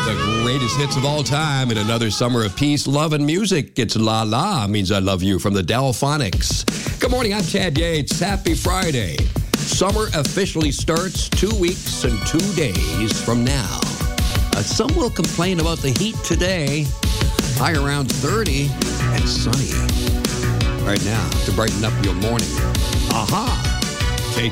the greatest hits of all time in another summer of peace, love, and music. It's La La means I love you from the Delphonics. Good morning, I'm Chad Yates. Happy Friday. Summer officially starts 2 weeks and 2 days from now. Some will complain about the heat today. High around 30 and sunny. Right now, to brighten up your morning. Aha!